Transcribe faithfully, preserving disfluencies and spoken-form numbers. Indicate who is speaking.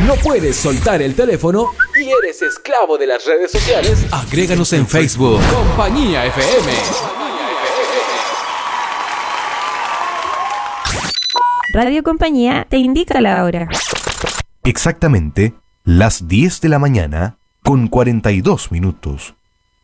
Speaker 1: ¿No puedes soltar el teléfono y eres esclavo de las redes sociales? Agréganos en Facebook. Compañía F M.
Speaker 2: Radio Compañía te indica la hora.
Speaker 3: Exactamente las diez de la mañana con cuarenta y dos minutos.